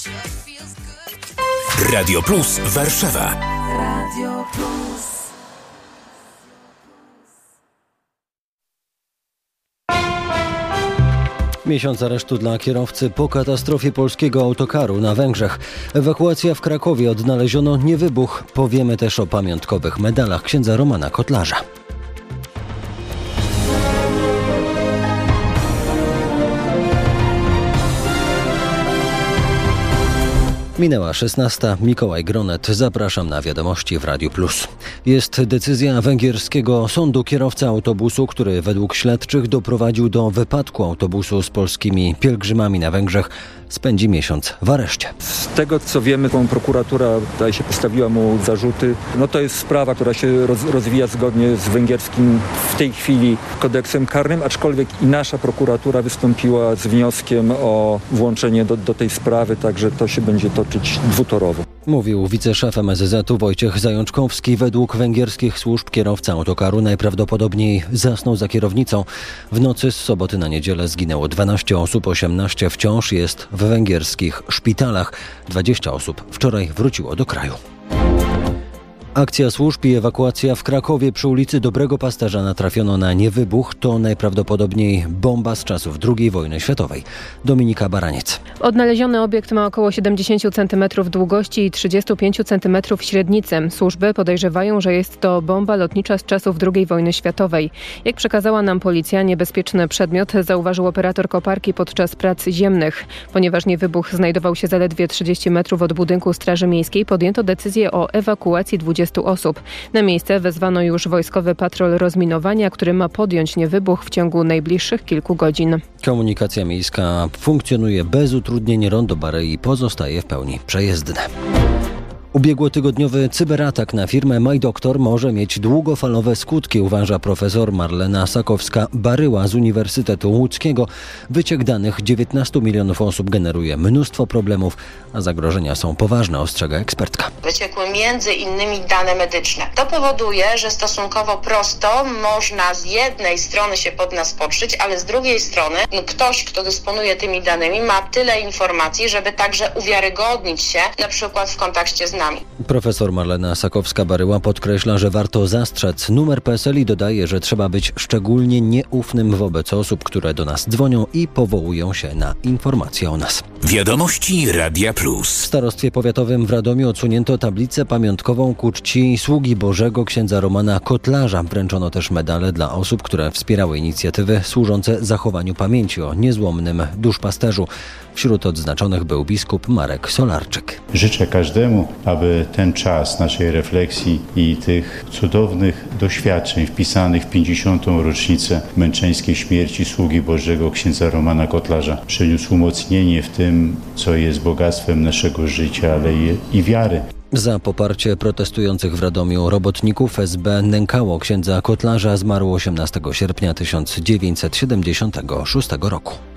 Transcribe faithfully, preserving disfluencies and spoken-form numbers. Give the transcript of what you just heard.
Radio Plus Warszawa. Radio Plus. Miesiąc aresztu dla kierowcy po katastrofie polskiego autokaru na Węgrzech. Ewakuacja w Krakowie, odnaleziono niewybuch. Powiemy też o pamiątkowych medalach księdza Romana Kotlarza. Minęła szesnasta. Mikołaj Gronet. Zapraszam na wiadomości w Radiu Plus. Jest decyzja węgierskiego sądu. Kierowca autobusu, który według śledczych doprowadził do wypadku autobusu z polskimi pielgrzymami na Węgrzech, spędzi miesiąc w areszcie. Z tego co wiemy, prokuratura tutaj się postawiła mu zarzuty. No to jest sprawa, która się roz, rozwija zgodnie z węgierskim w tej chwili kodeksem karnym, aczkolwiek i nasza prokuratura wystąpiła z wnioskiem o włączenie do, do tej sprawy, także to się będzie toczyć dwutorowo. Mówił wiceszef M S Z u Wojciech Zajączkowski. Według węgierskich służb kierowca autokaru najprawdopodobniej zasnął za kierownicą. W nocy z soboty na niedzielę zginęło dwanaście osób, osiemnaście wciąż jest w węgierskich szpitalach. dwadzieścia osób wczoraj wróciło do kraju. Akcja służb i ewakuacja w Krakowie. Przy ulicy Dobrego Pasterza natrafiono na niewybuch. To najprawdopodobniej bomba z czasów drugiej wojny światowej. Dominika Baraniec. Odnaleziony obiekt ma około siedemdziesiąt centymetrów długości i trzydzieści pięć centymetrów średnicy. Służby podejrzewają, że jest to bomba lotnicza z czasów drugiej wojny światowej. Jak przekazała nam policja, niebezpieczny przedmiot zauważył operator koparki podczas prac ziemnych. Ponieważ niewybuch znajdował się zaledwie trzydzieści metrów od budynku Straży Miejskiej, podjęto decyzję o ewakuacji dwudziestu osób. Na miejsce wezwano już wojskowy patrol rozminowania, który ma podjąć niewybuch w ciągu najbliższych kilku godzin. Komunikacja miejska funkcjonuje bez utrudnień. Rondo Barei pozostaje w pełni przejezdne. Ubiegłotygodniowy cyberatak na firmę MyDoktor może mieć długofalowe skutki, uważa profesor Marlena Sakowska-Baryła z Uniwersytetu Łódzkiego. Wyciek danych dziewiętnastu milionów osób generuje mnóstwo problemów, a zagrożenia są poważne, ostrzega ekspertka. Wyciekły między innymi dane medyczne. To powoduje, że stosunkowo prosto można z jednej strony się pod nas podszyć, ale z drugiej strony ktoś, kto dysponuje tymi danymi, ma tyle informacji, żeby także uwiarygodnić się, na przykład w kontakcie z nami. Profesor Marlena Sakowska-Baryła podkreśla, że warto zastrzec numer P E S L i dodaje, że trzeba być szczególnie nieufnym wobec osób, które do nas dzwonią i powołują się na informacje o nas. Wiadomości Radia Plus. W starostwie powiatowym w Radomiu odsunięto tablicę pamiątkową ku czci sługi Bożego księdza Romana Kotlarza. Wręczono też medale dla osób, które wspierały inicjatywy służące zachowaniu pamięci o niezłomnym duszpasterzu. Wśród odznaczonych był biskup Marek Solarczyk. Życzę każdemu, aby ten czas naszej refleksji i tych cudownych doświadczeń wpisanych w pięćdziesiątą rocznicę męczeńskiej śmierci sługi Bożego księdza Romana Kotlarza przyniósł umocnienie w tym, co jest bogactwem naszego życia, ale i wiary. Za poparcie protestujących w Radomiu robotników S B nękało księdza Kotlarza. Zmarł osiemnastego sierpnia tysiąc dziewięćset siedemdziesiątego szóstego roku.